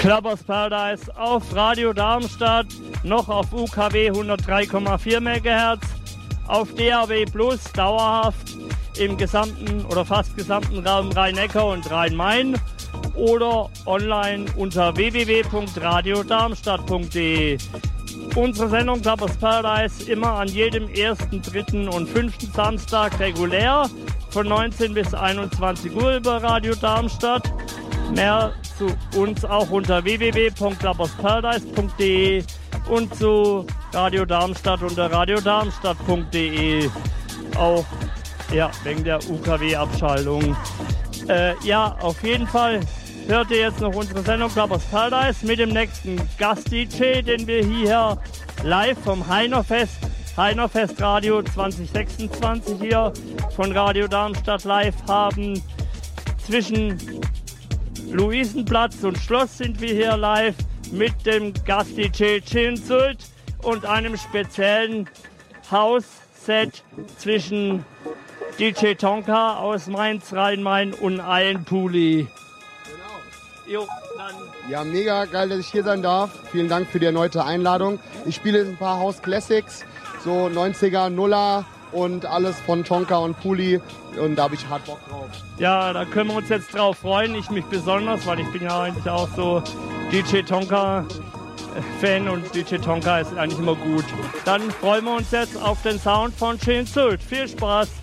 Clubbers Paradise auf Radio Darmstadt, noch auf UKW 103,4 MHz, auf DAB Plus dauerhaft im gesamten oder fast gesamten Raum Rhein-Neckar und Rhein-Main oder online unter www.radiodarmstadt.de. Unsere Sendung Clubbers Paradise immer an jedem 1., 3. und 5. Samstag regulär von 19 bis 21 Uhr über Radio Darmstadt. Mehr zu uns auch unter www.clubbersparadise.de und zu Radio Darmstadt unter radiodarmstadt.de. Auch wegen der UKW-Abschaltung. Auf jeden Fall hört ihr jetzt noch unsere Sendung Clubbers Paradise mit dem nächsten Gast-DJ, den wir hier live vom Heinerfest Radio 2026 hier von Radio Darmstadt live haben. Zwischen Luisenplatz und Schloss sind wir hier live mit dem Gast-DJ Chinsult und einem speziellen House-Set zwischen DJ Tonka aus Mainz, Rhein-Main und Ian Pooley. Genau. Ja, mega geil, dass ich hier sein darf. Vielen Dank für die erneute Einladung. Ich spiele ein paar House Classics, so 90er, Nuller und alles von Tonka und Pooley. Und da habe ich hart Bock drauf. Ja, da können wir uns jetzt drauf freuen. Ich mich besonders, weil ich bin ja eigentlich auch so DJ Tonka Fan und DJ Tonka ist eigentlich immer gut. Dann freuen wir uns jetzt auf den Sound von Chinsult. Viel Spaß!